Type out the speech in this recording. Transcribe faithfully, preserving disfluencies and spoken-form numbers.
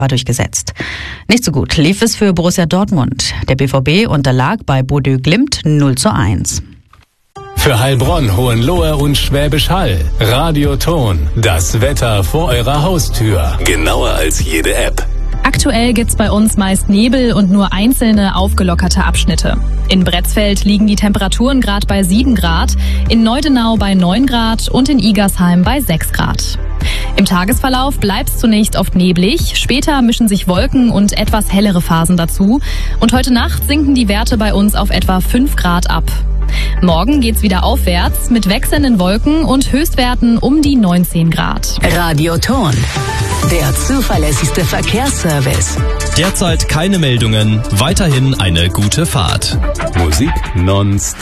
war durchgesetzt. Nicht so gut lief es für Borussia Dortmund. Der B V B unterlag bei Bodø Glimt null zu eins. Für Heilbronn, Hohenlohe und Schwäbisch Hall. Radioton. Das Wetter vor eurer Haustür. Genauer als jede App. Aktuell gibt's bei uns meist Nebel und nur einzelne aufgelockerte Abschnitte. In Bretzfeld liegen die Temperaturen gerade bei sieben Grad, in Neudenau bei neun Grad und in Igersheim bei sechs Grad. Im Tagesverlauf bleibt's zunächst oft neblig, später mischen sich Wolken und etwas hellere Phasen dazu und heute Nacht sinken die Werte bei uns auf etwa fünf Grad ab. Morgen geht's wieder aufwärts mit wechselnden Wolken und Höchstwerten um die neunzehn Grad. Radioton, der zuverlässigste Verkehrsservice. Derzeit keine Meldungen, weiterhin eine gute Fahrt. Musik nonstop.